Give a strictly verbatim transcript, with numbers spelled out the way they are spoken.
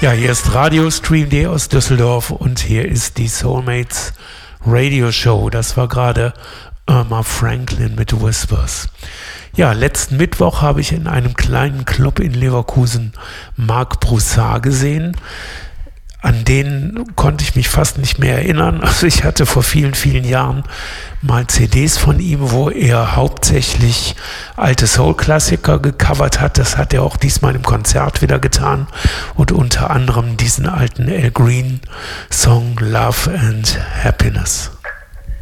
Ja, hier ist Radio Stream D aus Düsseldorf und hier ist die Soulmates Radio Show. Das war gerade Irma Franklin mit Whispers. Ja, letzten Mittwoch habe ich in einem kleinen Club in Leverkusen Marc Broussard gesehen. An den konnte ich mich fast nicht mehr erinnern. Also ich hatte vor vielen, vielen Jahren mal C Ds von ihm, wo er hauptsächlich alte Soul-Klassiker gecovert hat. Das hat er auch diesmal im Konzert wieder getan. Und unter anderem diesen alten Al Green Song Love and Happiness.